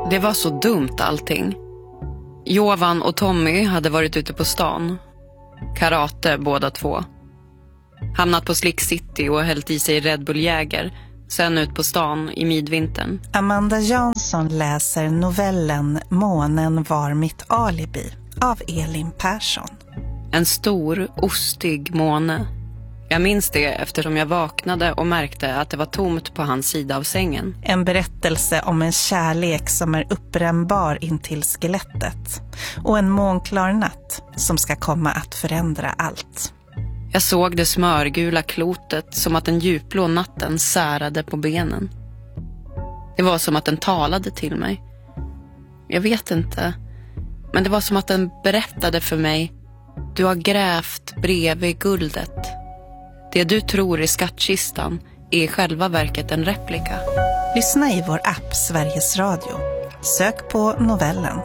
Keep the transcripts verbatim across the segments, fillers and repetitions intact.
Det var så dumt allting. Jovan och Tommy hade varit ute på stan. Karate båda två. Hamnat på Slick City och hällt i sig Red Bull Jäger. Sen ut på stan i midvintern. Amanda Jansson läser novellen Månen var mitt alibi av Elin Persson. En stor, ostig måne. Jag minns det eftersom jag vaknade och märkte att det var tomt på hans sida av sängen. En berättelse om en kärlek som är uppbrännbar in till skelettet. Och en månklar natt som ska komma att förändra allt. Jag såg det smörgula klotet som att den djupblå natten särade på benen. Det var som att den talade till mig. Jag vet inte, men det var som att den berättade för mig: du har grävt bredvid guldet. Det du tror är skattkistan är i själva verket en replika. Lyssna i vår app Sveriges Radio. Sök på novellen.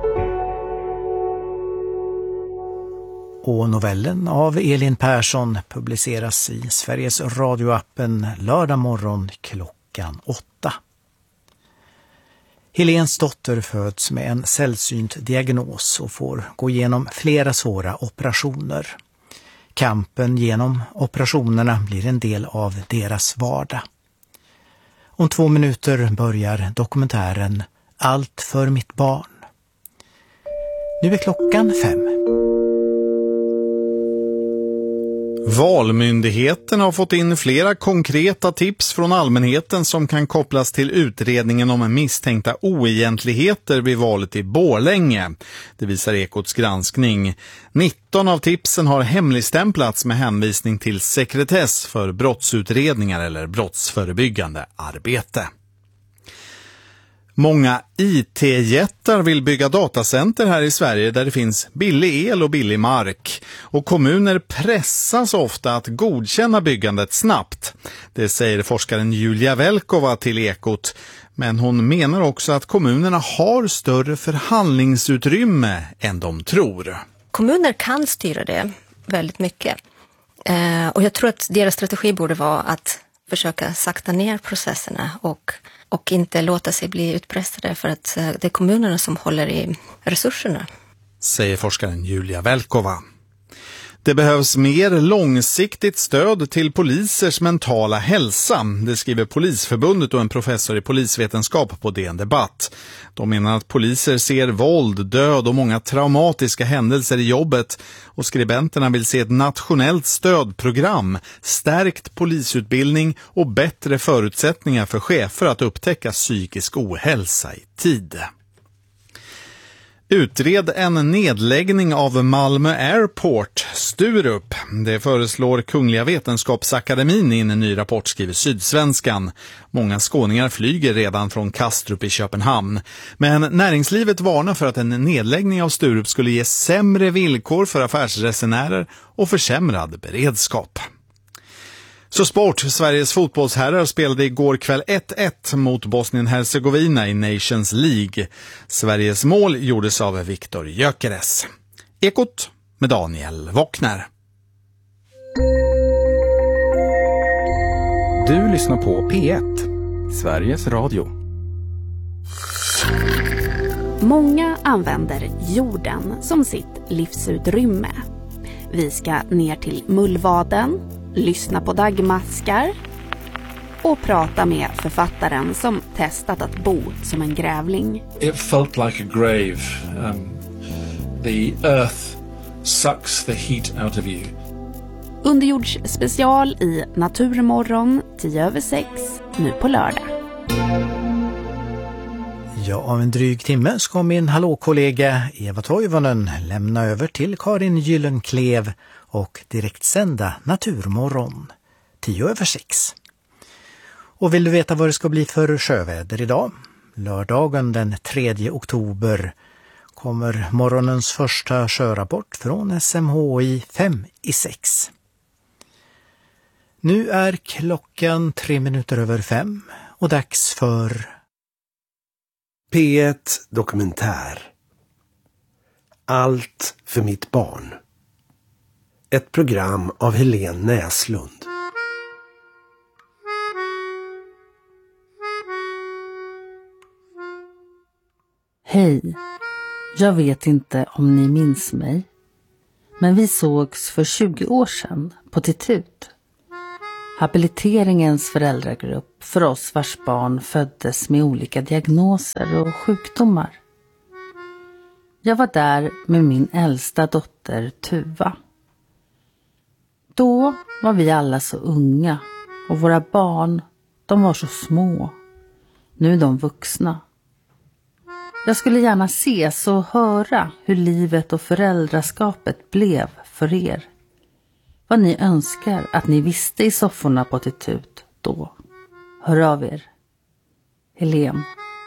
Och novellen av Elin Persson publiceras i Sveriges Radio-appen lördag morgon klockan åtta. Helens dotter föds med en sällsynt diagnos och får gå igenom flera svåra operationer. Kampen genom operationerna blir en del av deras vardag. Om två minuter börjar dokumentären Allt för mitt barn. Nu är klockan fem. Valmyndigheten har fått in flera konkreta tips från allmänheten som kan kopplas till utredningen om misstänkta oegentligheter vid valet i Borlänge. Det visar Ekots granskning. nitton av tipsen har hemligstämplats med hänvisning till sekretess för brottsutredningar eller brottsförebyggande arbete. Många I T-jättar vill bygga datacenter här i Sverige där det finns billig el och billig mark. Och kommuner pressas ofta att godkänna byggandet snabbt. Det säger forskaren Julia Velkova till Ekot. Men hon menar också att kommunerna har större förhandlingsutrymme än de tror. Kommuner kan styra det väldigt mycket. Eh, och jag tror att deras strategi borde vara att försöka sakta ner processerna och, och inte låta sig bli utpressade för att det är kommunerna som håller i resurserna. Säger forskaren Julia Velkova. Det behövs mer långsiktigt stöd till polisers mentala hälsa. Det skriver Polisförbundet och en professor i polisvetenskap på D N Debatt. De menar att poliser ser våld, död och många traumatiska händelser i jobbet. Och skribenterna vill se ett nationellt stödprogram, stärkt polisutbildning och bättre förutsättningar för chefer att upptäcka psykisk ohälsa i tid. Utred en nedläggning av Malmö Airport, Sturup. Det föreslår Kungliga Vetenskapsakademin i en ny rapport, skriver Sydsvenskan. Många skåningar flyger redan från Kastrup i Köpenhamn. Men näringslivet varnar för att en nedläggning av Sturup skulle ge sämre villkor för affärsresenärer och försämrad beredskap. Så sport. Sveriges fotbollsherrar spelade igår kväll ett ett mot Bosnien-Herzegovina i Nations League. Sveriges mål gjordes av Viktor Gyökeres. Ekot med Daniel Wockner. Du lyssnar på P ett, Sveriges Radio. Många använder jorden som sitt livsutrymme. Vi ska ner till Mullvaden, lyssna på dagmaskar och prata med författaren som testat att bo som en grävling. It felt like a grave. Um, the earth sucks the heat out of you. Underjords special i Naturmorgon tio över sex nu på lördag. Ja, om en dryg timme ska min hallåkollega Eva Toivonen lämna över till Karin Gyllenklev och direktsända Naturmorgon tio över sex. Och vill du veta vad det ska bli för sjöväder idag? Lördagen den tredje oktober kommer morgonens första sjörapport från S M H I fem i sex. Nu är klockan tre minuter över fem och dags för P ett Dokumentär. Allt för mitt barn. Ett program av Helene Näslund. Hej, jag vet inte om ni minns mig, men vi sågs för tjugo år sedan på Titut. Habiliteringens föräldragrupp för oss vars barn föddes med olika diagnoser och sjukdomar. Jag var där med min äldsta dotter Tuva. Då var vi alla så unga och våra barn, de var så små. Nu är de vuxna. Jag skulle gärna ses och höra hur livet och föräldraskapet blev för er. Vad ni önskar att ni visste i sofforna på Titut då. Hör av er. Helene.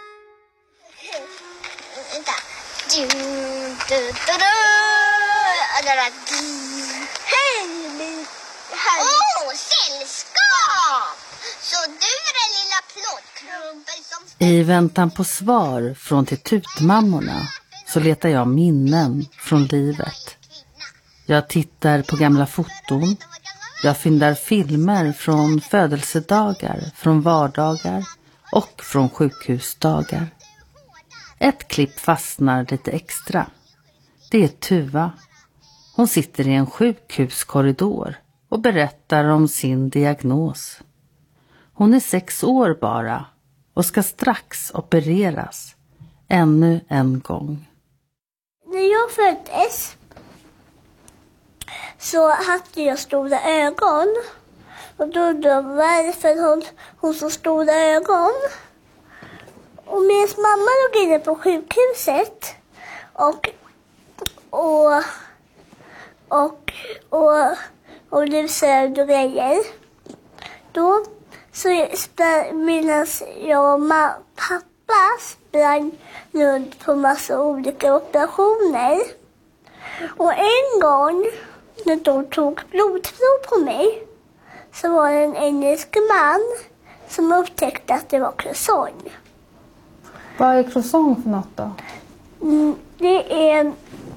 Åh, sällskap! Så du är den lilla plåtklumpen som... I väntan på svar från Titutmammorna så letar jag minnen från livet. Jag tittar på gamla foton. Jag fyndar filmer från födelsedagar, från vardagar och från sjukhusdagar. Ett klipp fastnar lite extra. Det är Tuva. Hon sitter i en sjukhuskorridor och berättar om sin diagnos. Hon är sex år bara och ska strax opereras. Ännu en gång. När jag föddes så hade jag stora ögon. Och då undrar jag varför hon, hon så stora ögon. Och min mamma låg inne på sjukhuset. Och och och och och lusade och grejer. Då så medan jag och ma- pappa sprang runt på massa olika operationer. Och en gång när de tog blodprov på mig så var det en engelsk man som upptäckte att det var croissant. Vad är croissant för något då? Mm, det är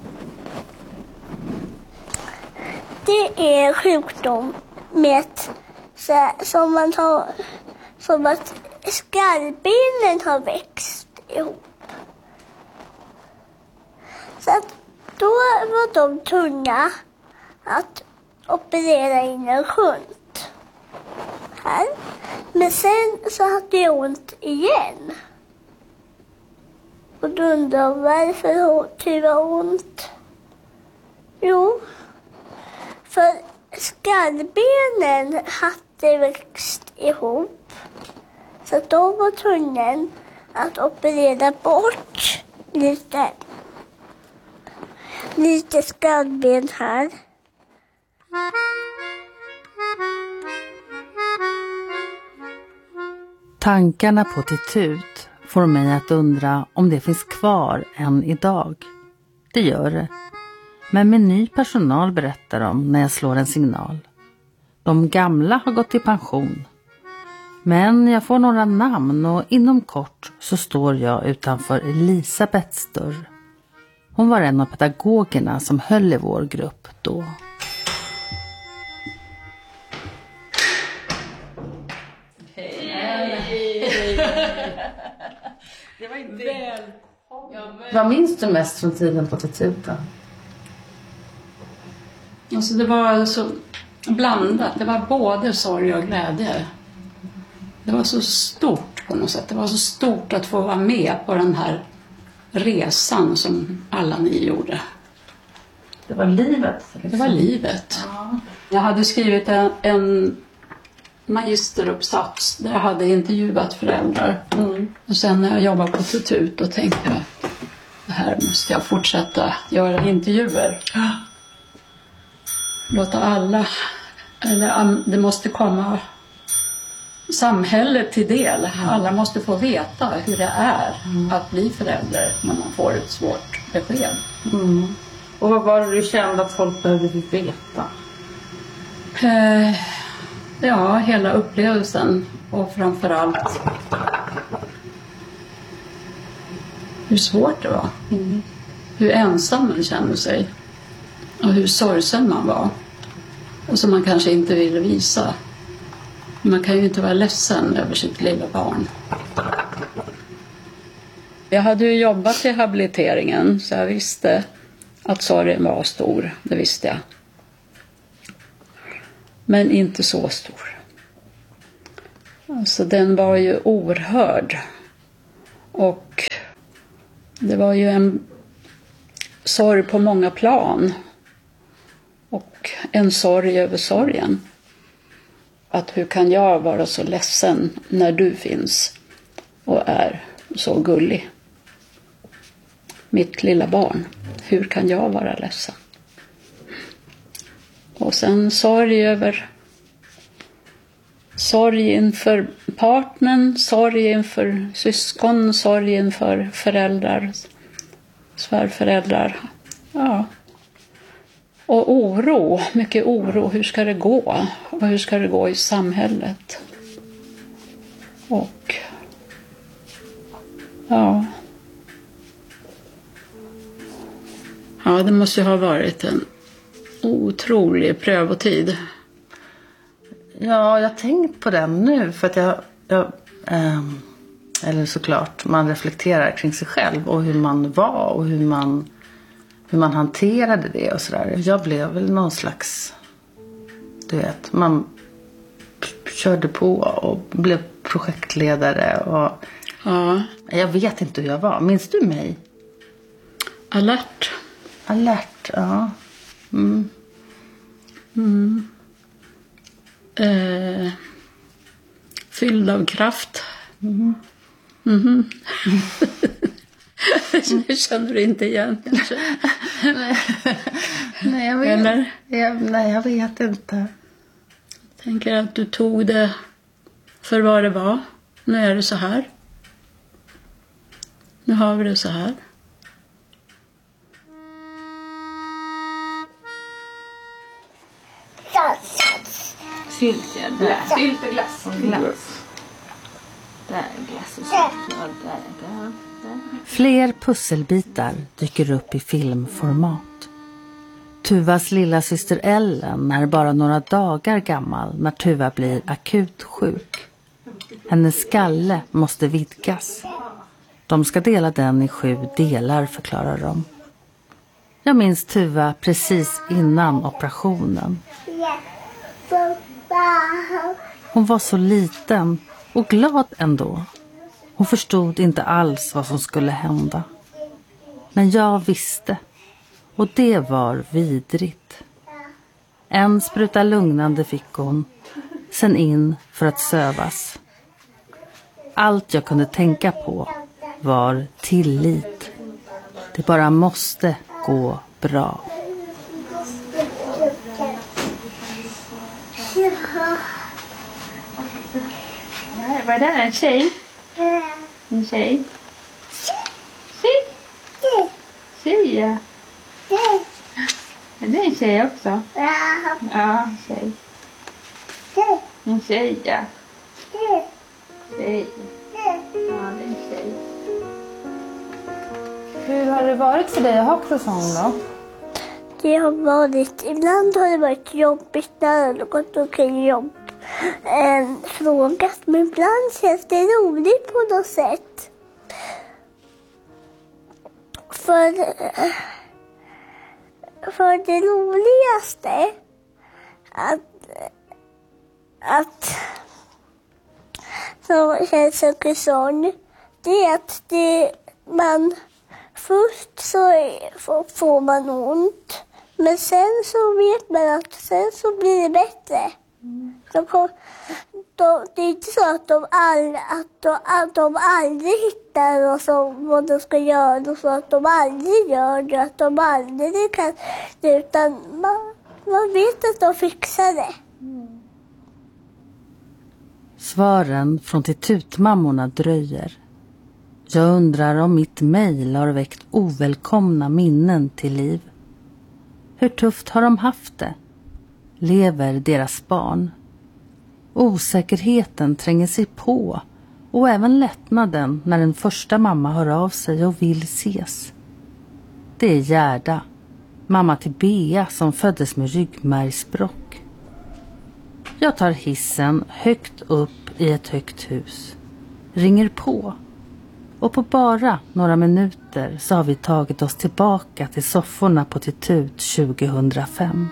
det är sjukdom med så, som man har som att skallbenen har växt ihop. Så att då var de tunga att operera in en shunt här. Men sen så hade jag ont igen. Och då undrar jag varför har jag ont? Jo, för skallbenen hade växt ihop. Så då var tvungen att operera bort lite, lite skallben här. Tankarna på Titut får mig att undra om det finns kvar än idag. Det gör det. Men med ny personal berättar de när jag slår en signal. De gamla har gått i pension. Men jag får några namn och inom kort så står jag utanför Elisabeths dörr. Hon var en av pedagogerna som höll i vår grupp då. Det var inte välkommen. Vad minns du mest från tiden på Titut då? Alltså det var så blandat. Det var både sorg och glädje. Det var så stort på något sätt. Det var så stort att få vara med på den här resan som alla ni gjorde. Det var livet. Liksom. Det var livet. Ja. Jag hade skrivit en, en magisteruppsats där jag hade intervjuat föräldrar. Mm. Och sen när jag jobbade på Titut och tänkte jag att det här måste jag fortsätta göra intervjuer. Låta alla, eller det måste komma samhället till del. Alla måste få veta hur det är mm. att bli förälder när man får ett svårt besked. Mm. Och vad var det du kände att folk behövde veta? Eh, ja, hela upplevelsen och framförallt hur svårt det var. Mm. Hur ensam man kände sig och hur sorgsen man var. Och som man kanske inte ville visa. Man kan ju inte vara ledsen över sitt lilla barn. Jag hade ju jobbat i habiliteringen så jag visste att sorgen var stor, det visste jag. Men inte så stor. Alltså den var ju oerhörd. Och det var ju en sorg på många plan. Och en sorg över sorgen. Att hur kan jag vara så ledsen när du finns och är så gullig? Mitt lilla barn. Hur kan jag vara ledsen? Och sen sorg över sorg inför partnern, sorg inför syskon, sorg inför föräldrar, svärföräldrar. Ja. Och oro, mycket oro. Hur ska det gå? Och hur ska det gå i samhället? Och ja. Ja, det måste ju ha varit en otrolig prövotid. Ja, jag har tänkt på den nu för att jag, jag ähm, eller såklart, man reflekterar kring sig själv och hur man var och hur man, hur man hanterade det och sådär. Jag blev väl någon slags, du vet, man körde på och blev projektledare och ja. Jag vet inte hur jag var. Minns du mig? Alert. Alert, ja. Mm. Mm. Eh, fylld av kraft. Mm. Mm. Det känner du inte igen kanske? nej. nej, jag vet. Eller? Jag, nej, jag vet inte. Jag tänker att du tog det för vad det var. Nu är det så här. Nu har vi det så här. Sylt, ja. Där. Sylt och glass. Och glass. Där är glass och sylt. Ja, där, där, där. Fler pusselbitar dyker upp i filmformat. Tuvas lilla syster Ellen är bara några dagar gammal när Tuva blir akut sjuk. Hennes skalle måste vidgas. De ska dela den i sju delar, förklarar de. Jag minns Tuva precis innan operationen. Hon var så liten och glad ändå. Hon förstod inte alls vad som skulle hända. Men jag visste. Och det var vidrigt. En spruta lugnande fick hon. Sen in för att sövas. Allt jag kunde tänka på var tillit. Det bara måste gå bra. Vad är det? En tjej? En tjej? Tjej? Tjej, ja. Är det en tjej också? Ja, tjej. En tjej, ja. Tjej. Ja, det är en tjej. Hur har det varit för dig att ha croissant då? Det har varit, ibland har det varit jobbigt när det har gått omkring jobb. En frågat, men ibland känns det roligt på något sätt. För, för det roligaste att, att som känns som croissant, det är att det, man först så får, får man ont, men sen så vet man att sen så blir det bättre. Mm. De kom, de, det är inte så att de, all, att de, att de aldrig hittar och så, vad de ska göra och så att de aldrig gör det, att de aldrig kan, utan man, man vet att de fixar det. Mm. Svaren från till tutmammorna dröjer. Jag undrar om mitt mejl har väckt ovälkomna minnen till liv. Hur tufft har de haft det? Lever deras barn? Osäkerheten tränger sig på och även lättnaden när den första mamma hör av sig och vill ses. Det är Gerda, mamma till Bea som föddes med ryggmärgsbråck. Jag tar hissen högt upp i ett högt hus. Ringer på. Och på bara några minuter så har vi tagit oss tillbaka till sofforna på Titut tjugohundrafem.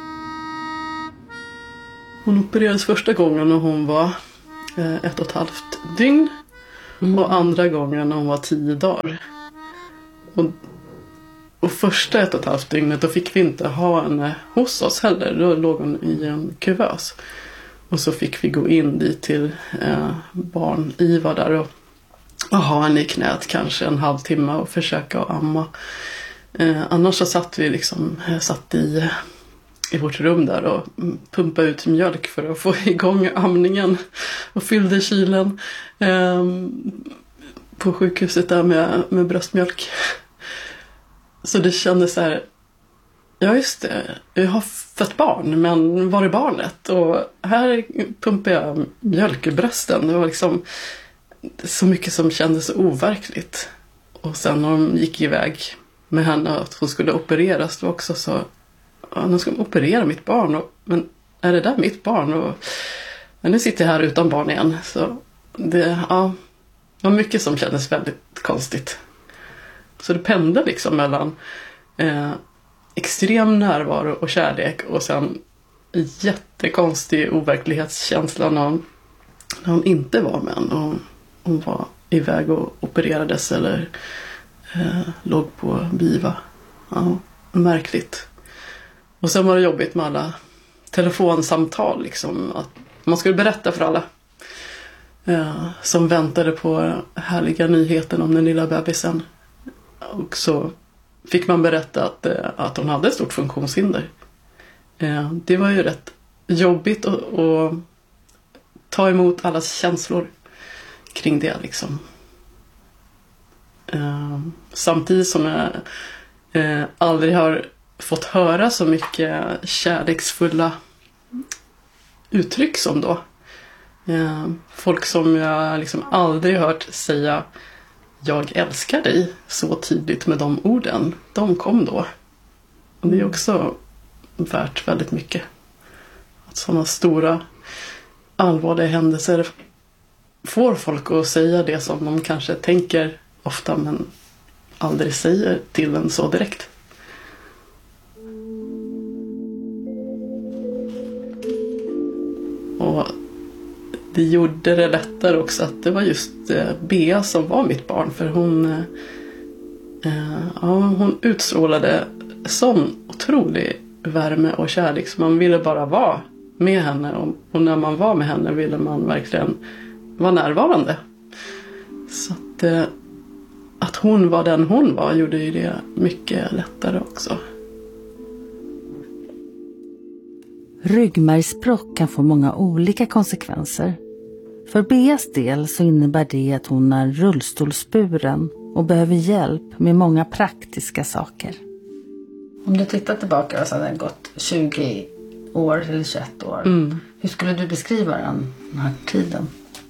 Hon opererades första gången när hon var eh, ett och ett halvt dygn. Mm. Och andra gången när hon var tio dagar. Och, och första ett och ett halvt dygnet då fick vi inte ha henne hos oss heller. Då låg hon i en kuvös. Och så fick vi gå in dit till eh, barn Ivar där och, och ha henne i knät kanske en halvtimme och försöka att amma. Eh, annars så satt vi liksom eh, satt i, i vårt rum där och pumpade ut mjölk för att få igång amningen och fyllde kylen eh, på sjukhuset där med, med bröstmjölk. Så det kändes så här, ja just det, jag har fött barn, men var är barnet? Och här pumpar jag mjölk i brösten. Det var liksom så mycket som kändes overkligt. Och sen när de gick iväg med henne att hon skulle opereras, det var också så, ja, nu ska de operera mitt barn. Och, men är det där mitt barn? Och, men nu sitter jag här utan barn igen. Så det, ja, det var mycket som kändes väldigt konstigt. Så det pendlade liksom mellan eh, extrem närvaro och kärlek och sen jättekonstig overklighetskänsla när hon, när hon inte var med henne. Hon, hon var iväg och opererades eller eh, låg på biva. Ja, märkligt. Och sen var det jobbigt med alla telefonsamtal liksom, att man skulle berätta för alla eh, som väntade på härliga nyheten om den lilla bebisen. Och så fick man berätta att, att hon hade ett stort funktionshinder. Det var ju rätt jobbigt att, att ta emot allas känslor kring det liksom. Samtidigt som jag aldrig har fått höra så mycket kärleksfulla uttryck som då. Folk som jag liksom aldrig hört säga jag älskar dig så tydligt med de orden. De kom då. Och det är också värt väldigt mycket. Att sådana stora allvarliga händelser får folk att säga det som de kanske tänker ofta men aldrig säger till en så direkt. Och det gjorde det lättare också att det var just eh, Bea som var mitt barn. För hon, eh, ja, hon utstrålade sån otrolig värme och kärlek. Så man ville bara vara med henne. Och, och när man var med henne ville man verkligen vara närvarande. Så att, eh, att hon var den hon var gjorde ju det mycket lättare också. Ryggmärgsbråck kan få många olika konsekvenser. För Beas del så innebär det att hon är rullstolsburen och behöver hjälp med många praktiska saker. Om du tittar tillbaka så har det gått tjugo år eller tjugoett år. Mm. Hur skulle du beskriva den, den här tiden?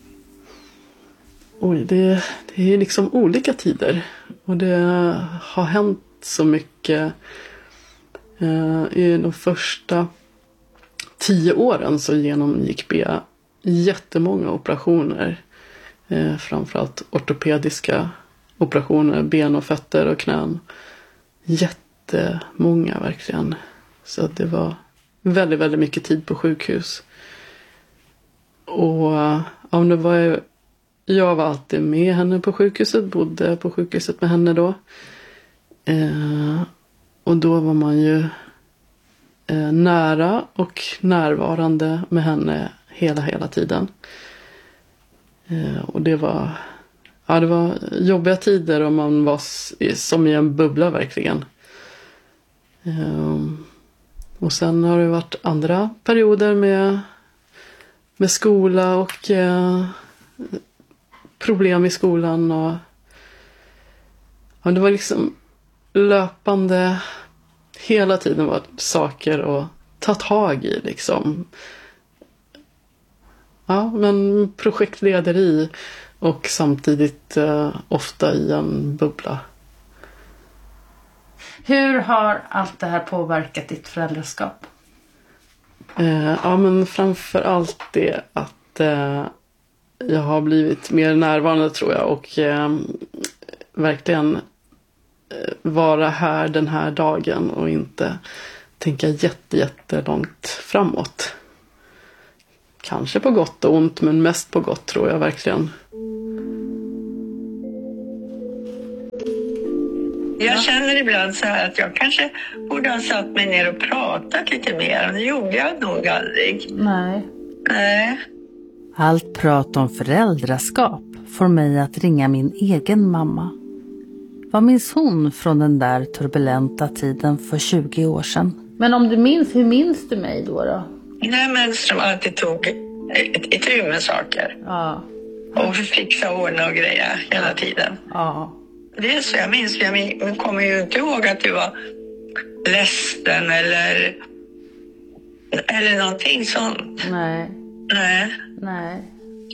Oj, det, det är liksom olika tider. Och det har hänt så mycket. Eh, I de första tio åren så genomgick Bea jättemånga operationer. Eh, framförallt ortopediska operationer, ben och fötter och knän. Jättemånga verkligen. Så det var väldigt, väldigt mycket tid på sjukhus. Och ja, det var ju, jag var alltid med henne på sjukhuset, bodde på sjukhuset med henne då. Eh, och då var man ju eh, nära och närvarande med henne hela, hela tiden. Eh, och det var, ja, det var jobbiga tider och man var som i en bubbla verkligen. Eh, och sen har det varit andra perioder med, med skola och eh, problem i skolan. Och, och det var liksom löpande, hela tiden var saker att ta tag i liksom. Ja, men projektlederi och samtidigt eh, ofta i en bubbla. Hur har allt det här påverkat ditt föräldraskap? Eh, ja, men framför allt det att eh, jag har blivit mer närvarande tror jag och eh, verkligen eh, vara här den här dagen och inte tänka jätte, jättelångt framåt. Kanske på gott och ont, men mest på gott tror jag verkligen. Jag känner ibland så här att jag kanske borde ha satt mig ner och pratat lite mer. Och det gjorde jag nog aldrig. Nej. Nej. Allt prat om föräldraskap får mig att ringa min egen mamma. Vad minns hon från den där turbulenta tiden för tjugo år sedan? Men om du minns, hur minns du mig då då? Nej, men som alltid tog ett, ett rum med saker. Ja. Och fixa och ordna och greja hela tiden. Ja. Det är så jag minns. Jag min, kommer ju inte ihåg att du var ledsen eller, eller någonting sånt. Nej. Nej. Nej.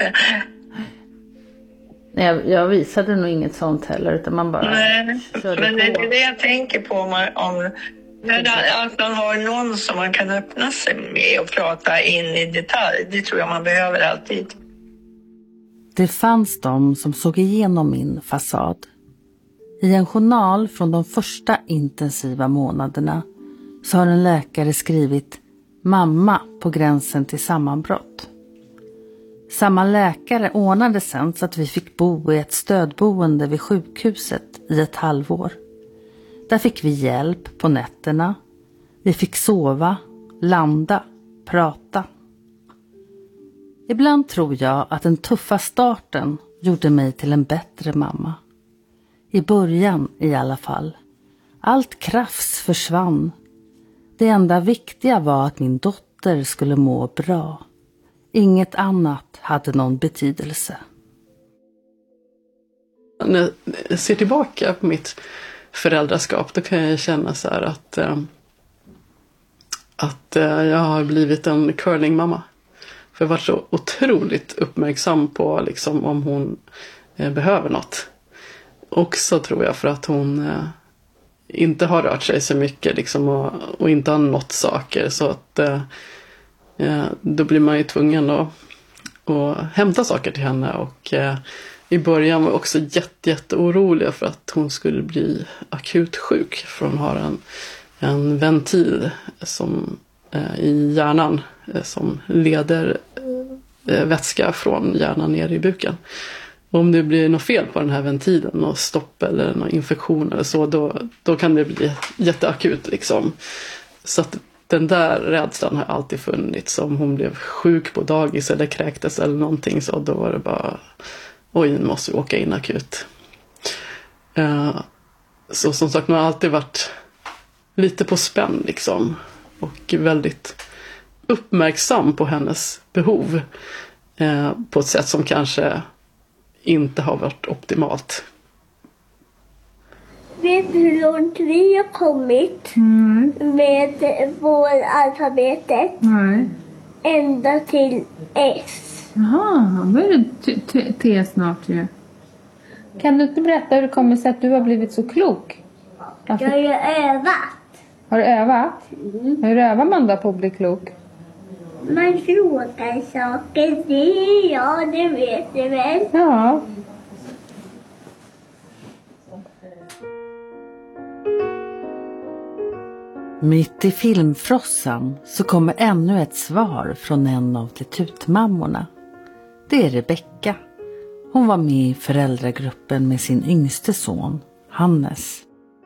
Nej, jag, jag visade nog inget sånt heller, utan man bara Nej, körde men det på. är det jag tänker på om, om att man har någon som man kan öppna sig med och prata in i detalj. Det tror jag man behöver alltid. Det fanns de som såg igenom min fasad. I en journal från de första intensiva månaderna så har en läkare skrivit mamma på gränsen till sammanbrott. Samma läkare ordnade sen så att vi fick bo i ett stödboende vid sjukhuset i ett halvår. Där fick vi hjälp på nätterna. Vi fick sova, landa, prata. Ibland tror jag att den tuffa starten gjorde mig till en bättre mamma. I början i alla fall. Allt krafts försvann. Det enda viktiga var att min dotter skulle må bra. Inget annat hade någon betydelse. När jag ser tillbaka på mitt föräldraskap, då kan jag känna så här att, äh, att äh, jag har blivit en curlingmamma. För jag var så otroligt uppmärksam på liksom, om hon äh, behöver något. Också tror jag för att hon äh, inte har rört sig så mycket liksom, och, och inte har nått saker. Så att äh, äh, då blir man ju tvungen att, att hämta saker till henne. Och äh, i början var jag också jätte, jätte orolig för att hon skulle bli akut sjuk. För hon har en, en ventil som, äh, i hjärnan äh, som leder äh, vätska från hjärnan ner i buken. Om det blir något fel på den här ventilen, något stopp eller någon infektion eller så, då, då kan det bli jätteakut liksom. Så att den där rädslan har alltid funnits. Om hon blev sjuk på dagis eller kräktes eller någonting, så då var det bara, oj, nu måste vi åka in akut. Uh, så som sagt, man har alltid varit lite på spänn liksom. Och väldigt uppmärksam på hennes behov. Uh, på ett sätt som kanske inte har varit optimalt. Vet du hur långt vi har kommit mm. med vår alfabetet? Nej. Ända till S. Jaha, då är det T snart ju. Kan du inte berätta hur det kommer sig att du har blivit så klok? Varför? Jag har ju övat. Har du övat? Mm. Hur övar man då på att bli klok? Man frågar saker, det, ja, det vet du väl. Ja. Mitt i filmfrossan så kommer ännu ett svar från en av de tutmammorna. Det är Rebecka. Hon var med i föräldragruppen med sin yngste son, Hannes.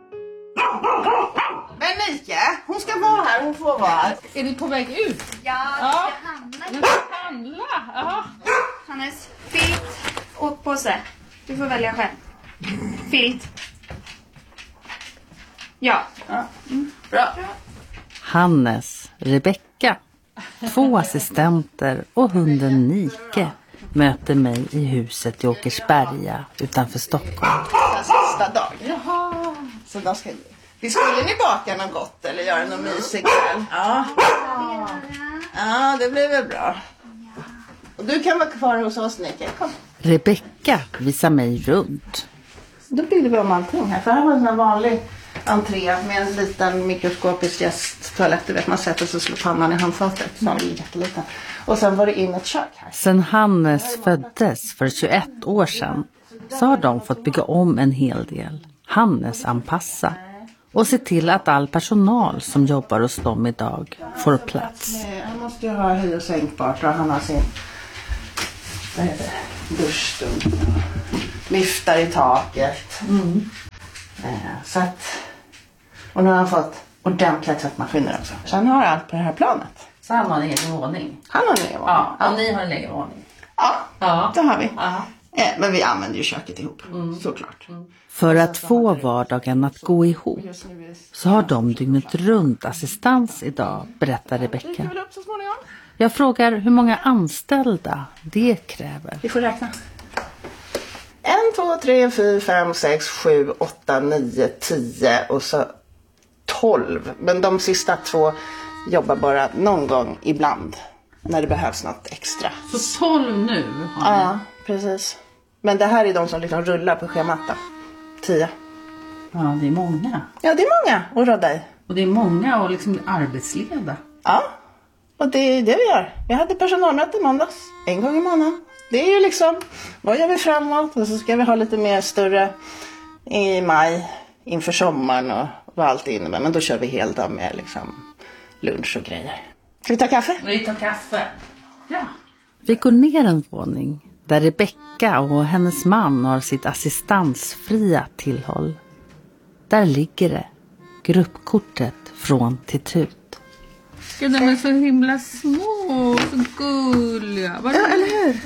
Men Mika, hon ska vara här, hon får vara här. Är du på väg ut? Ja, ja. vi ska handla. Du ska handla? Ja. Hannes, filt och påse. Du får välja själv. Filt. Ja. ja. Mm. Bra. Hannes, Rebecka, två assistenter och hunden Nike möter mig i huset i Åkersberga utanför Stockholm. Den sista dagen. Jaha. Så då ska vi skulle ni baka något gott eller göra något mysigt kväll? Ja. Ja, det blir väl bra. Och du kan vara kvar hos oss, Nike. Kom. Rebecka visar mig runt. Då byggde vi om allting här. För här var en vanlig entré med en liten mikroskopisk gästtoalett. Du vet, man sätter sig och slår pannan i handfatet. Så är jätteliten. Och sen var det in ett kök här. Sen Hannes föddes för tjugoett år sedan så har de fått bygga om en hel del. Hannes anpassa. Och se till att all personal som jobbar hos dem idag får plats. Han måste ju ha höj- och sänkbart och han har sin vad heter det? Duschstund. Lyftar i taket. Mm. Så att, och nu har han fått ordentliga tvättmaskiner också. Så han har allt på det här planet. Så han har en egen våning? Han har en egen våning. Ja, och ni har en egen våning? Ja, ja. det har vi. Ja. Men vi använder ju köket ihop, mm. såklart. Mm. För att få vardagen att gå ihop så har de dygnet runt assistans idag, berättar Rebecka. Jag frågar hur många anställda det kräver. Vi får räkna. En, två, tre, fyra, fem, sex, sju, åtta, nio, tio och så tolv. Men de sista två jobbar bara någon gång ibland när det behövs något extra. Så tolv nu har ni? Ja, precis. Men det här är de som liksom rullar på schematta. Tio. Ja, det är många. Ja, det är många att råda i. Och det är många att liksom arbetsleda. Ja, och det är det vi gör. Vi hade personalmöte i måndags. En gång i månaden. Det är ju liksom, vad gör vi framåt? Och så ska vi ha lite mer större i maj inför sommaren och vad allt innebär. Men då kör vi hela dagen med liksom lunch och grejer. Ska vi ta kaffe? Vi tar kaffe. Ja. Vi går ner en våning där Rebecka och hennes man har sitt assistansfria tillhåll. Där ligger det, gruppkortet från Titut. Ja, de är så himla små, så gulliga. Ja, eller hur?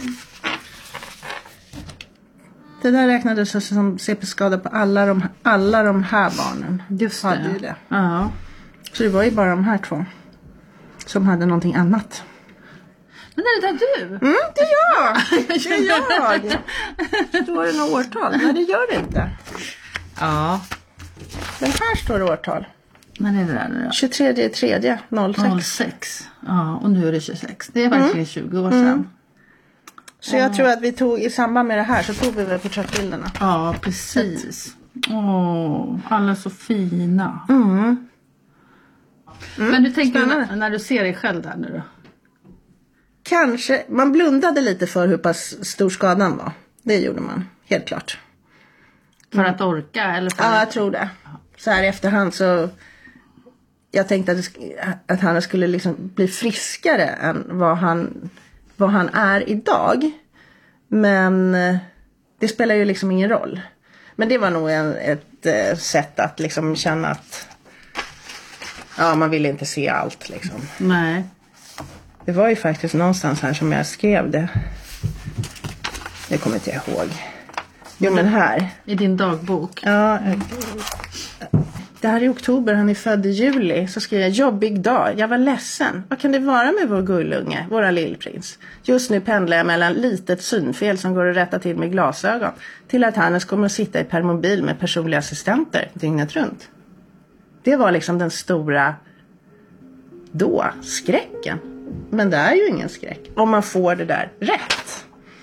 Det där räknades som C P-skada på alla de, alla de här barnen. Just det. Hade ju det. Ja. Så det var ju bara de här två som hade någonting annat. Men är det där du? Mm, det är jag. Det är jag. Står det något årtal? Nej, det gör det inte. Ja. Men här står det årtal. Men är det där nu då? tjugotredje tredje noll sex. noll sex. Ja, och nu är det tjugosex. Det är verkligen mm. tjugo år sedan. Mm. Så jag tror att vi tog, i samband med det här så tog vi väl porträttbilderna. Ja, precis. Åh, alla är så fina. Mm. Mm. Men du tänker när, när du ser dig själv där nu då? Kanske, man blundade lite för hur pass stor skadan var. Det gjorde man, helt klart. För att orka? Eller för ja, jag tror det. Så här i efterhand så... Jag tänkte att, att han skulle liksom bli friskare än vad han, vad han är idag. Men det spelar ju liksom ingen roll. Men det var nog en, ett äh, sätt att liksom känna att... Ja, man ville inte se allt liksom. Nej. Det var ju faktiskt någonstans här som jag skrev det. Det kommer inte jag ihåg. Jo, men här. I din dagbok? Ja. Det här är oktober, han är född i juli. Så skrev jag, jobbig dag, jag var ledsen. Vad kan det vara med vår gullunge, våra lillprins? Just nu pendlar jag mellan litet synfel som går att rätta till med glasögon. Till att Hannes kommer att sitta i permobil med personliga assistenter dygnet runt. Det var liksom den stora då, skräcken. Men det är ju ingen skräck om man får det där rätt.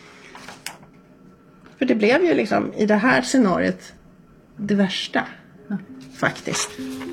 För det blev ju liksom i det här scenariot det värsta. Faktiskt.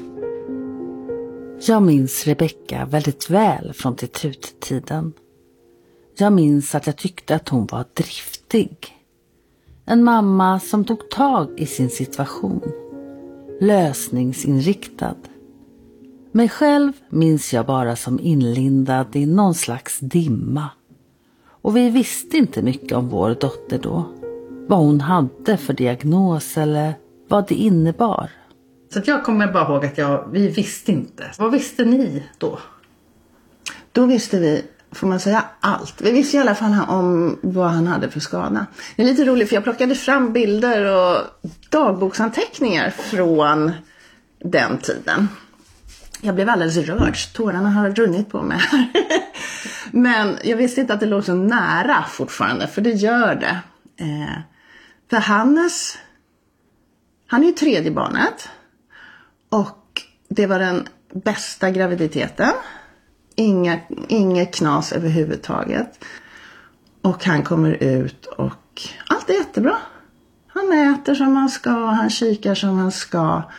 Jag minns Rebecka väldigt väl från Titut-tiden. Jag minns att jag tyckte att hon var driftig. En mamma som tog tag i sin situation. Lösningsinriktad. Mig själv minns jag bara som inlindad i någon slags dimma. Och vi visste inte mycket om vår dotter då. Vad hon hade för diagnos eller vad det innebar. Så att jag kommer bara ihåg att jag, vi visste inte. Vad visste ni då? Då visste vi, får man säga, allt. Vi visste i alla fall om vad han hade för skada. Det är lite roligt för jag plockade fram bilder och dagboksanteckningar från den tiden. Jag blev alldeles rörd. Tårarna har runnit på mig. Men jag visste inte att det låg så nära fortfarande. För det gör det. Eh, för Hannes, han är ju tredje barnet. Och det var den bästa graviditeten. Inga, inget knas överhuvudtaget. Och han kommer ut och allt är jättebra. Han äter som han ska, han kikar som han ska.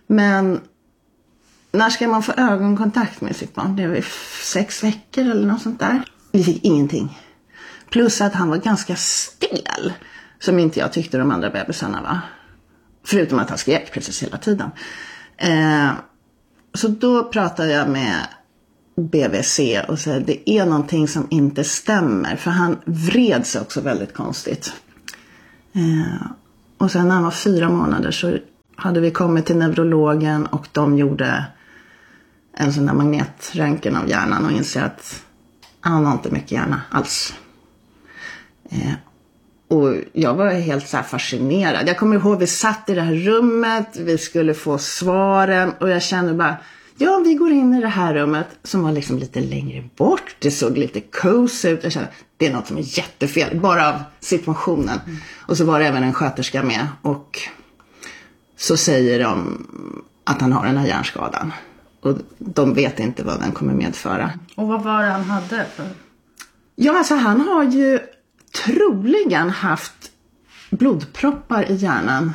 Men när ska man få ögonkontakt med sitt barn? Det var sex veckor eller något sånt där. Vi fick ingenting. Plus att han var ganska stel. Som inte jag tyckte de andra bebisarna var. Förutom att han skrek precis hela tiden. Eh, så då pratade jag med B V C och sa att det är någonting som inte stämmer. För han vred sig också väldigt konstigt. Eh, och sen när han var fyra månader så hade vi kommit till neurologen och de gjorde en sån där magnetröntgen av hjärnan och inser att han har inte mycket hjärna alls. Eh, och jag var helt så här fascinerad. Jag kommer ihåg vi satt i det här rummet, vi skulle få svaren och jag kände bara, ja vi går in i det här rummet som var liksom lite längre bort. Det såg lite cozy ut. Jag kände, det är något som är jättefel, bara av situationen. Mm. Och så var det även en sköterska med och så säger de att han har den här hjärnskadan. Och de vet inte vad den kommer medföra. Och vad var det han hade för? Ja, alltså han har ju troligen haft blodproppar i hjärnan.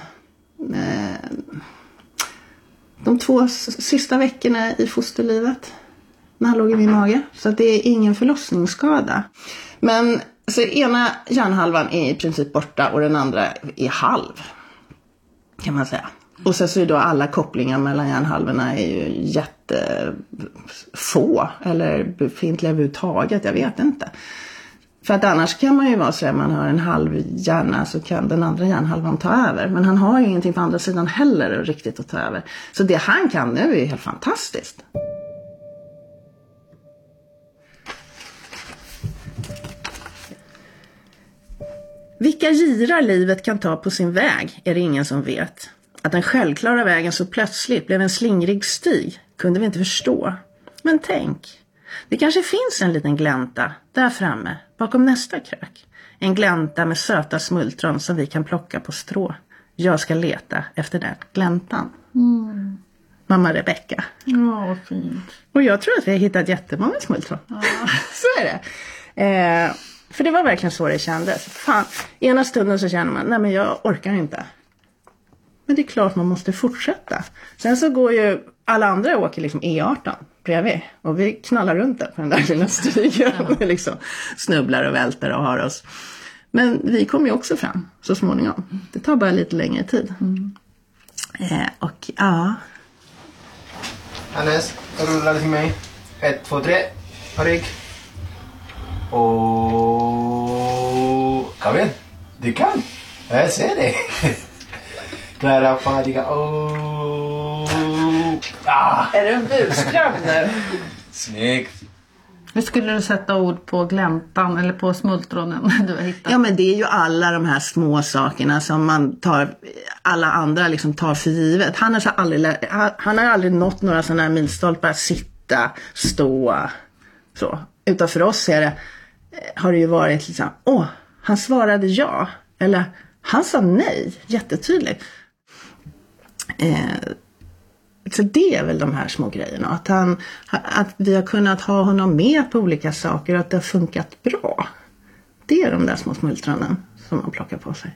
De två sista veckorna i fosterlivet. När han låg i min mage. Så att det är ingen förlossningsskada. Men så ena hjärnhalvan är i princip borta och den andra är halv. Kan man säga. Och sen så är då alla kopplingar mellan hjärnhalvorna är ju jättefå. Eller befintliga överhuvudtaget, jag vet inte. För att annars kan man ju vara så att man har en halv hjärna så kan den andra hjärnhalvan ta över. Men han har ju ingenting på andra sidan heller riktigt att ta över. Så det han kan nu är helt fantastiskt. Vilka girar livet kan ta på sin väg är det ingen som vet. Att den självklara vägen så plötsligt blev en slingrig stig kunde vi inte förstå. Men tänk, det kanske finns en liten glänta där framme bakom nästa krök. En glänta med söta smultron som vi kan plocka på strå. Jag ska leta efter den gläntan. Mm. Mamma Rebecka. Ja, vad fint. Och jag tror att vi har hittat jättemånga smultron. Ja. Så är det. Eh, för det var verkligen så det kändes. Fan, ena stunden så känner man, nej men jag orkar inte. Men det är klart man måste fortsätta. Sen så går ju alla andra åker liksom E arton bredvid. Och vi knallar runt där på den där lilla stigen. Ja. Och liksom snubblar och välter och har oss. Men vi kommer ju också fram så småningom. Det tar bara lite längre tid. Mm. Eh, och ja. Hannes, rulla till mig. Ett, två, tre. Ha rygg. Och... Kom igen. Du kan. Jag ser det. Klara, färdiga. Oh. Ah. Är du en buskrabb nu? Snyggt. Hur skulle du sätta ord på gläntan eller på smultronen du har hittat? Ja, men det är ju alla de här små sakerna som man tar, alla andra liksom tar för givet. Han har, så aldrig, han har aldrig nått några sådana här milstolpar, sitta, stå, så. Utan för oss är det, har det ju varit liksom, åh, han svarade ja. Eller, han sa nej, jättetydligt. Eh, så det är väl de här små grejerna. Att, han, att vi har kunnat ha honom med på olika saker och att det har funkat bra. Det är de där små smultronen som man plockar på sig.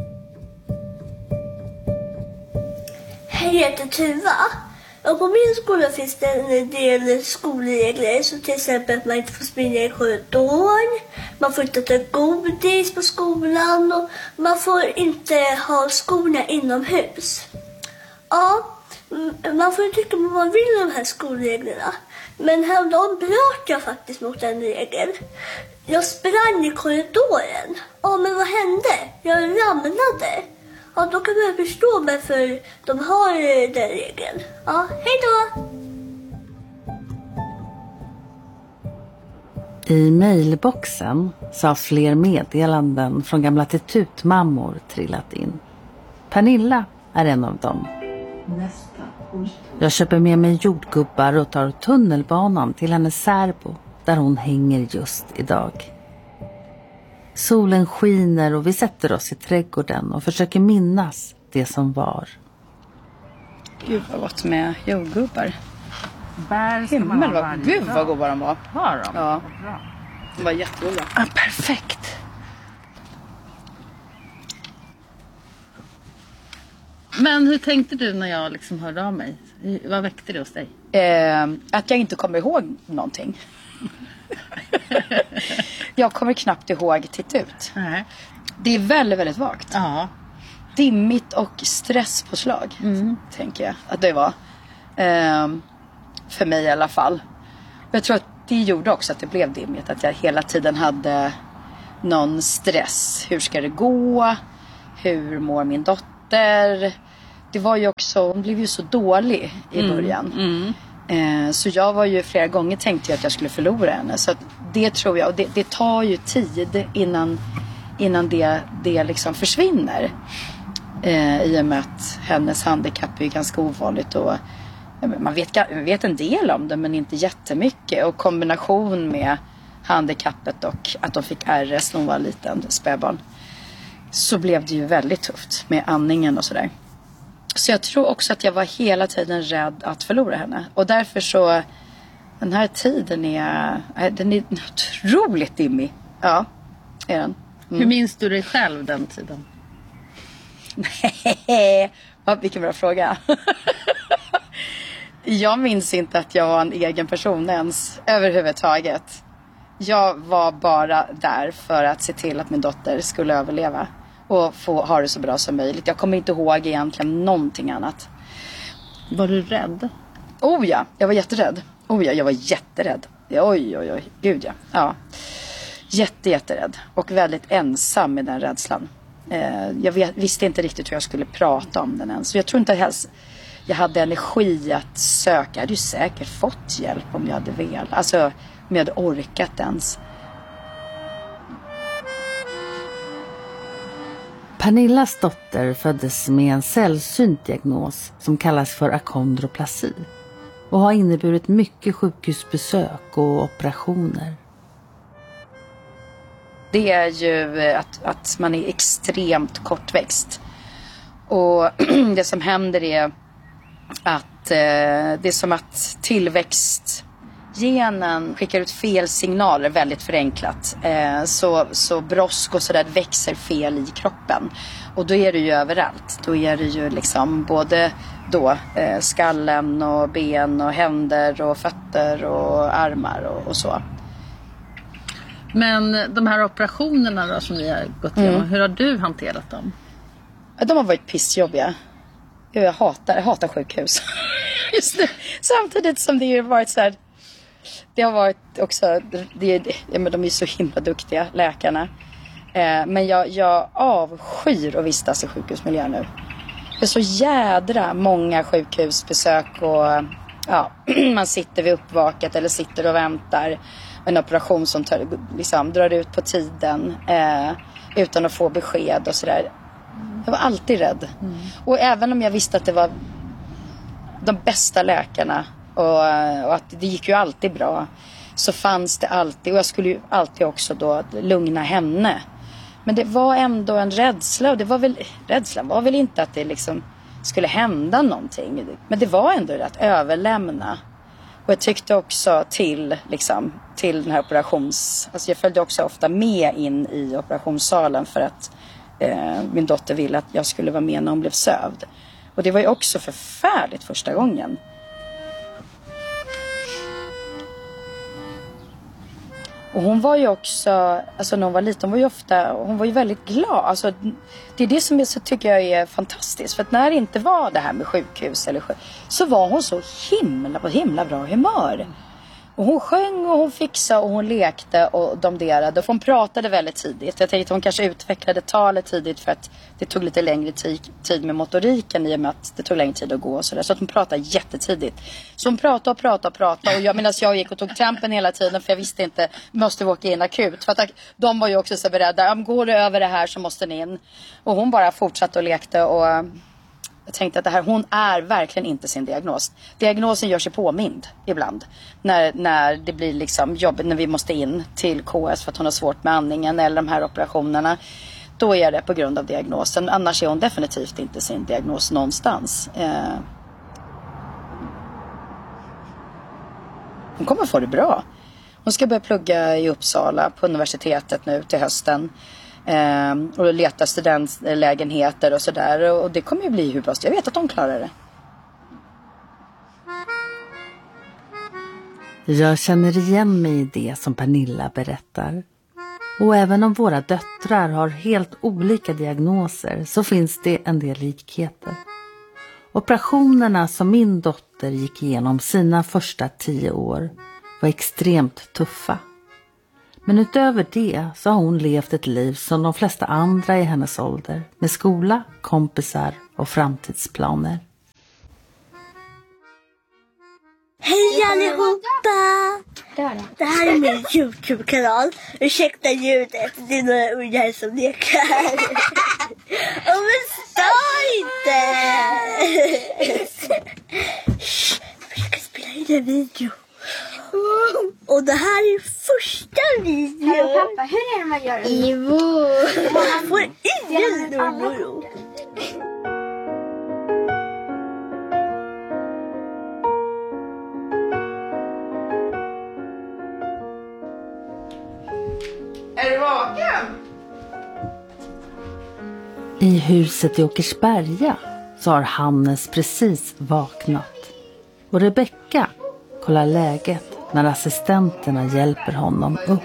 Hej, jag heter Tuva. Och på min skola finns det en del skolregler. Som till exempel att man inte får springa i korridoren. Man får inte ta godis på skolan. Och man får inte ha skorna inomhus. Ja, man får tycka vad man vill om de här skolreglerna. Men häromdagen bröt jag faktiskt mot en regel. Jag sprang i korridoren. Ja, men vad hände? Jag ramlade. Ja, då kan man förstå varför de har den regeln. Ja, hej då! I mejlboxen så har fler meddelanden från gamla tututmammor trillat in. Pernilla är en av dem. Jag köper med mig jordgubbar och tar tunnelbanan till hennes särbo där hon hänger just idag. Solen skiner och vi sätter oss i trädgården och försöker minnas det som var. Gud vad gott med jordgubbar. Bär ska Himmel, man ha vad, gud vad goda de var. Var de? Ja, bra. de var jättegoda. Ja, perfekt. Men hur tänkte du när jag liksom hörde av mig? Vad väckte det hos dig? Eh, att jag inte kommer ihåg någonting. Jag kommer knappt ihåg titt ut. Nej. Det är väldigt, väldigt vagt. Ja. Dimmigt och stresspåslag, mm. tänker jag att det var. Eh, för mig i alla fall. Jag tror att det gjorde också att det blev dimmigt. Att jag hela tiden hade någon stress. Hur ska det gå? Hur mår min dotter? Det var ju också, hon blev ju så dålig i mm. början. Mm. Eh, så jag var ju flera gånger tänkte att jag skulle förlora henne. Så att det tror jag, och det, det tar ju tid innan, innan det, det liksom försvinner. Eh, I och med att hennes handikapp är ganska ovanligt. Och man vet, vet en del om det, men inte jättemycket. Och kombination med handikappet och att de fick R S när hon var liten, spädbarn. Så blev det ju väldigt tufft med andningen och sådär. Så jag tror också att jag var hela tiden rädd att förlora henne. Och därför så, den här tiden är, den är otroligt dimmig. Ja, är den. Mm. Hur minns du dig själv den tiden? Nej, vilken bra fråga. Jag minns inte att jag var en egen person ens, överhuvudtaget. Jag var bara där för att se till att min dotter skulle överleva. Och få ha det så bra som möjligt. Jag kommer inte ihåg egentligen någonting annat. Var du rädd? Oh ja, jag var jätterädd. Oh ja, jag var jätterädd. Oj, oj, oj. Gud ja. Ja. Jätte, jätterädd. Och väldigt ensam med den rädslan. Eh, jag vet, visste inte riktigt hur jag skulle prata om den ens. Så jag tror inte helst jag hade energi att söka. Jag hade ju säkert fått hjälp om jag hade velat. Alltså, om jag hade orkat ens. Pernillas dotter föddes med en sällsynt diagnos som kallas för akondroplasi och har inneburit mycket sjukhusbesök och operationer. Det är ju att, att man är extremt kortväxt. Och det som händer är att eh, det är som att tillväxtgenen skickar ut fel signaler, väldigt förenklat. Eh, så, så brosk och sådär växer fel i kroppen. Och då är det ju överallt. Då är det ju liksom både då, eh, skallen och ben och händer och fötter och armar och, och så. Men de här operationerna då som ni har gått igenom, mm. hur har du hanterat dem? De har varit pissjobbiga. Jag hatar, jag hatar sjukhus. Just det. Samtidigt som det har varit så här, det har varit också, det, ja, men de är så himla duktiga, läkarna. Eh, men jag, jag avskyr att vistas i sjukhusmiljö nu. Det är så jädra många sjukhusbesök och ja, man sitter vid uppvaket eller sitter och väntar. En operation som tar, liksom, drar ut på tiden eh, utan att få besked och sådär. Jag var alltid rädd. Mm. Och även om jag visste att det var de bästa läkarna och, och att det gick ju alltid bra, så fanns det alltid, och jag skulle ju alltid också då lugna henne. Men det var ändå en rädsla, och det var väl, rädslan var väl inte att det liksom skulle hända någonting. Men det var ändå att överlämna. Och jag tyckte också till, liksom, till den här operations... Alltså jag följde också ofta med in i operationssalen för att eh, min dotter ville att jag skulle vara med när hon blev sövd. Och det var ju också förfärligt första gången. Och hon var ju också, alltså när hon var liten, hon var ju ofta, hon var ju väldigt glad. Alltså, det är det som är, så tycker jag är fantastiskt. För att när det inte var det här med sjukhus eller sjuk, så var hon så himla på himla bra humör. Och hon sjöng och hon fixade och hon lekte och domderade. Och hon pratade väldigt tidigt. Jag tänkte att hon kanske utvecklade talet tidigt för att det tog lite längre tid med motoriken i och med att det tog längre tid att gå och sådär. Så att hon pratade jättetidigt. Så hon pratade och pratade och pratade. Och jag medan jag gick och tog trampen hela tiden för jag visste inte, måste vi åka in akut. För att de var ju också så beredda. Går det över det här så måste ni in. Och hon bara fortsatte och lekte och... Jag tänkte att det här, hon är verkligen inte sin diagnos. Diagnosen gör sig påmind ibland. När, när det blir liksom jobbigt, när vi måste in till K S för att hon har svårt med andningen eller de här operationerna. Då är det på grund av diagnosen. Annars är hon definitivt inte sin diagnos någonstans. Eh... Hon kommer få det bra. Hon ska börja plugga i Uppsala på universitetet nu till hösten. Eh, och leta studentlägenheter och sådär. Och det kommer ju bli hur bra. Jag vet att de klarar det. Jag känner igen mig i det som Pernilla berättar. Och även om våra döttrar har helt olika diagnoser så finns det en del likheter. Operationerna som min dotter gick igenom sina första tio år var extremt tuffa. Men utöver det så har hon levt ett liv som de flesta andra i hennes ålder. Med skola, kompisar och framtidsplaner. Hej allihopa! Det här är min YouTube-kanal. Ursäkta ljudet, det är några ungar som lekar. Åh men stör inte! Shh, jag ska spela in en video. Och det här är första videon. Hallå pappa, hur är det man gör det? Ivo! Man får ingen nummer. Är du vaken? I huset i Åkersberga så har Hannes precis vaknat. Och Rebecka kollar läget när assistenterna hjälper honom upp.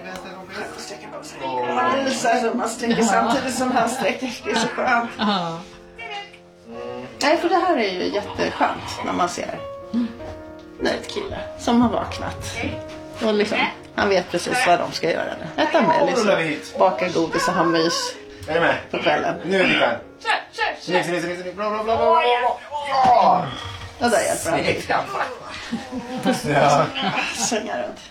Man visar så man sträcker samtidigt som han sträcker. Det är så skönt. Nej, för det här är ju jätteskönt när man ser det är ett kille som har vaknat. Och liksom, han vet precis vad de ska göra nu. Äta med, liksom. Baka godis och ha mys på kvällen. Nu är det kväll. Snick, snick, snick, snick, bla, bla, bla, bla, bla. Och där hjälper han till. Ja. Svänga runt.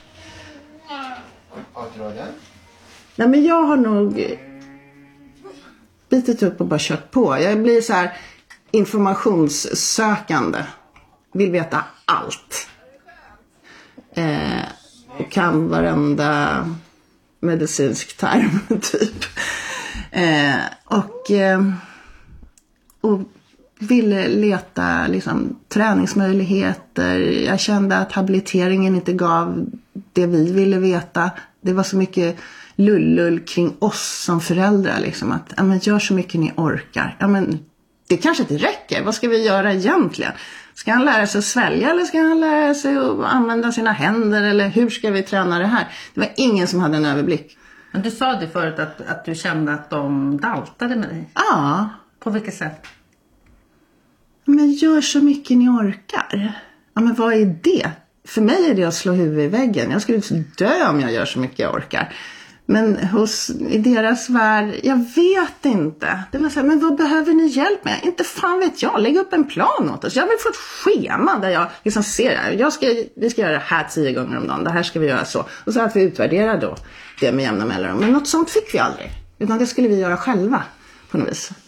Nej, men jag har nog bitit upp och bara kört på. Jag blir så här informationssökande. Vill veta allt. Eh, och kan varenda medicinsk term typ. Eh, och, eh, och ville leta liksom, träningsmöjligheter. Jag kände att habiliteringen inte gav det vi ville veta. Det var så mycket lullull kring oss som föräldrar. Liksom, att ja, men gör så mycket ni orkar. Ja, men, det kanske inte räcker. Vad ska vi göra egentligen? Ska han lära sig att svälja eller ska han lära sig att använda sina händer? Eller hur ska vi träna det här? Det var ingen som hade en överblick. Men du sa det förut att, att du kände att de daltade med dig. Ja. På vilket sätt? Men gör så mycket ni orkar. Ja, men vad är det? För mig är det att slå huvudet i väggen. Jag skulle dö om jag gör så mycket jag orkar. Men hos, i deras värld, jag vet inte. Det var så här, men vad behöver ni hjälp med? Inte fan vet jag, lägg upp en plan åt oss. Jag vill få ett schema där jag liksom ser, jag ska, vi ska göra det här tio gånger om dagen. Det här ska vi göra så. Och så att vi utvärderar då det med jämna mellanrum. Men något sånt fick vi aldrig. Utan det skulle vi göra själva på något vis.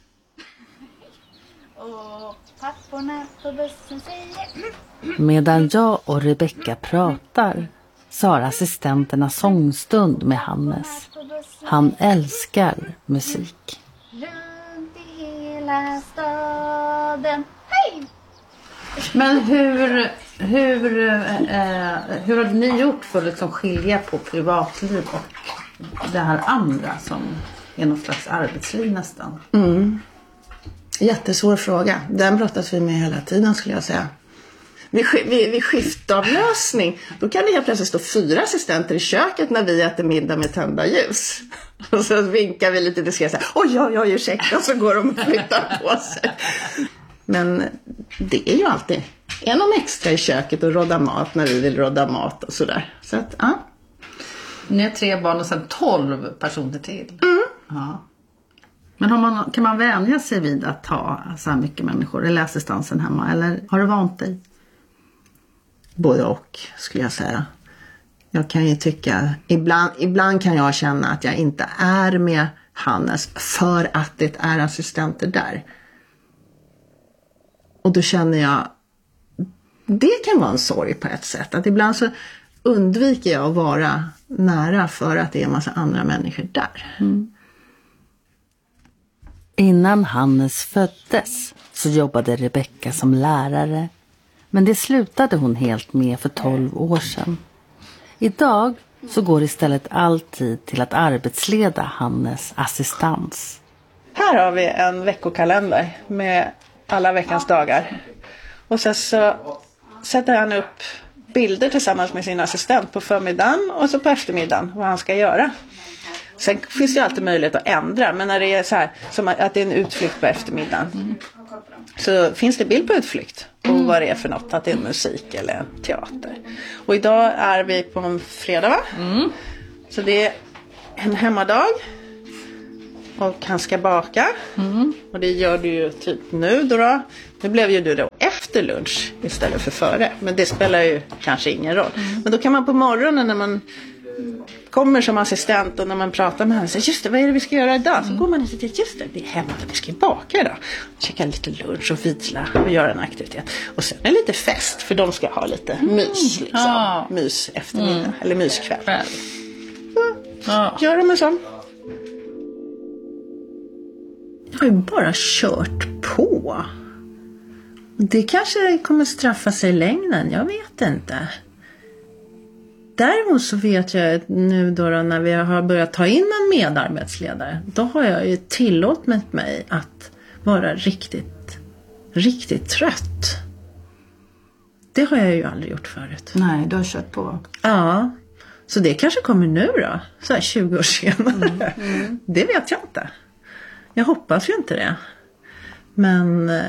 Och papporna på bussen säger... Medan jag och Rebecka pratar så har assistenterna sångstund med Hannes. Han älskar musik. Runt i hela staden. Hej! Men hur, hur, eh, hur har ni gjort för att liksom skilja på privatliv och det här andra som är något slags arbetsliv nästan? Mm. Jättesvår fråga. Den brottas vi med hela tiden skulle jag säga. Vid, vid, vid skiftavlösning, då kan det helt plötsligt stå fyra assistenter i köket när vi äter middag med tända ljus. Och så vinkar vi lite diskret så här, oj, oj, oj, ursäkta, och så går de och flyttar på sig. Men det är ju alltid är någon extra i köket och råda mat när vi vill råda mat och sådär. Så att, ja. Ni är tre barn och sen tolv personer till. Mm. Ja. Men har man, kan man vänja sig vid att ha så här mycket människor eller assistansen hemma? Eller har du vant dig? Både och skulle jag säga. Jag kan ju tycka, ibland, ibland kan jag känna att jag inte är med Hannes för att det är assistenter där. Och då känner jag, det kan vara en sorg på ett sätt. Att ibland så undviker jag att vara nära för att det är en massa andra människor där. Mm. Innan Hannes föddes så jobbade Rebecka som lärare. Men det slutade hon helt med för tolv år sedan. Idag så går istället all tid till att arbetsleda Hannes assistans. Här har vi en veckokalender med alla veckans dagar. Och sen så sätter han upp bilder tillsammans med sin assistent på förmiddagen och så på eftermiddagen vad han ska göra. Sen finns det ju alltid möjlighet att ändra, men när det är så här som att det är en utflykt på eftermiddagen mm. så finns det bild på utflykt och mm. vad det är för något, att det är musik eller teater. Och idag är vi på en fredag, va? Mm. Så det är en hemmadag och han ska baka mm. och det gör du ju typ nu då, då. Nu blev ju du då efter lunch istället för före, men det spelar ju kanske ingen roll. Mm. Men då kan man på morgonen när man kommer som assistent och när man pratar med honom säger just det, vad är det vi ska göra idag? Så mm. går man och säger just det, det är hemma där vi ska baka idag. Käka lite lunch och vila och göra en aktivitet. Och sen är det lite fest för de ska ha lite mm. mys liksom. Ah. Mys eftermiddag mm. eller myskväll. Så, ah. Gör de en sån. Jag har ju bara kört på. Det kanske kommer straffa sig i längden, jag vet inte. Däremot så vet jag nu då, då när vi har börjat ta in en medarbetsledare, då har jag ju tillåtit mig att vara riktigt, riktigt trött. Det har jag ju aldrig gjort förut. Nej, du har kört på. Ja, så det kanske kommer nu då, så här tjugo år senare. Mm, mm. Det vet jag inte. Jag hoppas ju inte det. Men äh,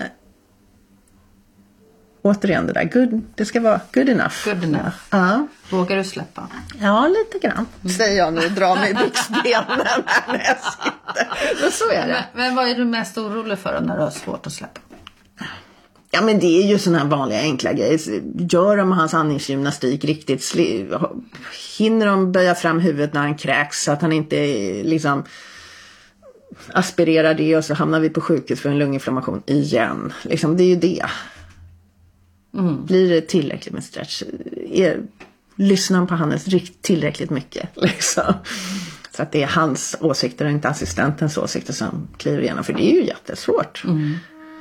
återigen det där, good, det ska vara good enough. Good enough. Ja. Vågar du släppa? Ja, lite grann. Mm. Säger jag nu, dra mig i byxbenen när jag sitter. Men så är det. Men, men vad är du mest orolig för när du har svårt att släppa? Ja, men det är ju såna här vanliga enkla grejer. Gör de hans andningsgymnastik riktigt, sli- hinner de böja fram huvudet när han kräks så att han inte liksom aspirerar det och så hamnar vi på sjukhus för en lunginflammation igen. Liksom, det är ju det. Mm. Blir det tillräckligt med stretch? Är, lyssnar på Hannes tillräckligt mycket? Liksom. Mm. Så att det är hans åsikter och inte assistentens åsikter som kliver igenom. För det är ju jättesvårt. Mm.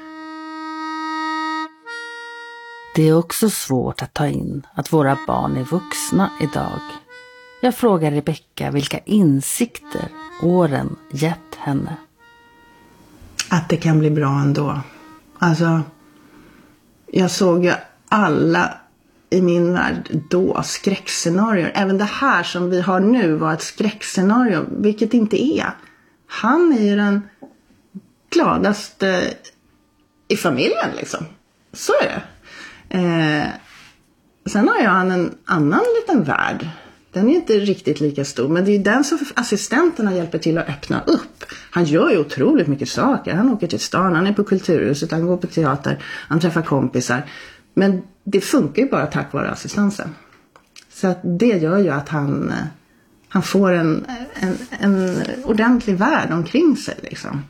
Det är också svårt att ta in att våra barn är vuxna idag. Jag frågar Rebecka vilka insikter åren gett henne. Att det kan bli bra ändå. Alltså, jag såg ju alla i min värld då skräckscenarier. Även det här som vi har nu var ett skräckscenario, vilket inte är. Han är ju den gladaste i familjen liksom. Så är det. Eh, sen har jag en annan liten värld. Den är inte riktigt lika stor, men det är den som assistenterna hjälper till att öppna upp. Han gör ju otroligt mycket saker. Han åker till stan, han är på kulturhuset, han går på teater, han träffar kompisar. Men det funkar ju bara tack vare assistansen. Så att det gör ju att han, han får en, en, en ordentlig värld omkring sig liksom.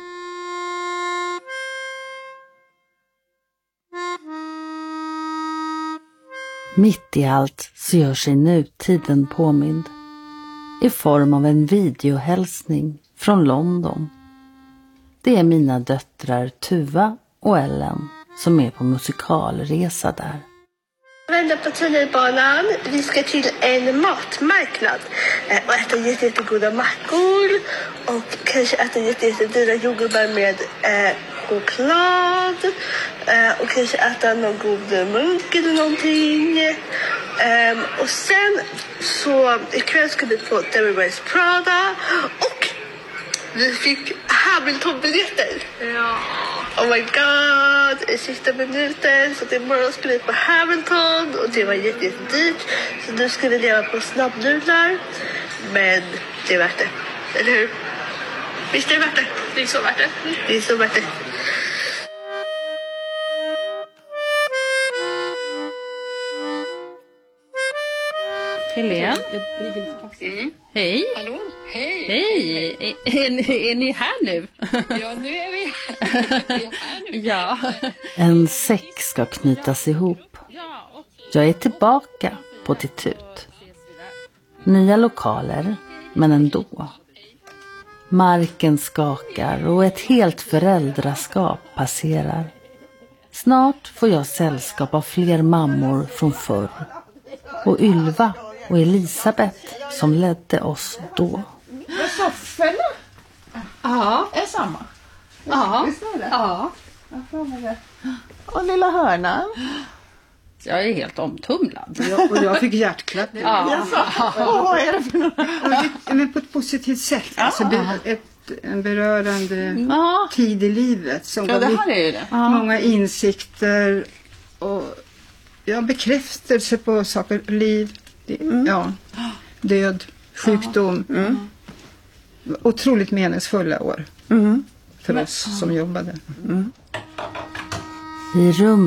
Mitt i allt så gör sig nutiden påmind i form av en videohälsning från London. Det är mina döttrar Tuva och Ellen som är på musikalresa där. Vända på tunnelbanan. Vi ska till en matmarknad och äta jätte, jättegoda mackor och kanske äta jätte, jättedyra jordgubbar med eh, choklad eh, och kanske äta någon god munk eller någonting. Um, och sen så ikväll ska vi på Devil Wears Prada och vi fick Hamilton-biljetter. Ja. Oh my god, i sista minuten. Så det imorgon ska vi på Hamilton och det var jätte, jättedyrt. Så nu ska vi leva på snabbnudlar. Men det är värt det, eller hur? Visst är det värt det? Det är så värt det. Det är så värt det. Helene? Mm. Hej. Hallå? Hej. Hej. Är, är, är ni här nu? Ja, nu är vi här. Vi är här nu. Ja. En säck ska knytas ihop. Jag är tillbaka på Titut. Nya lokaler, men ändå. Marken skakar och ett helt föräldraskap passerar. Snart får jag sällskap av fler mammor från förr. Och Ylva och Elisabeth som ledde oss då. Men sofforna Ja. är samma. Ja. Visst är det? Ja. Jag frågar det. Och lilla hörnan. Jag är helt omtumlad. Jag, och jag fick hjärtklappning. Ja. Och vad är det för något? Men på ett positivt sätt. Alltså be, ett, en berörande Ja. tid i livet. Som Ja, gav det här är ju det. många insikter och ja, bekräftelse på saker. Liv, det, ja, död, sjukdom. Mm. Otroligt meningsfulla år Mm. för oss som jobbade. I rum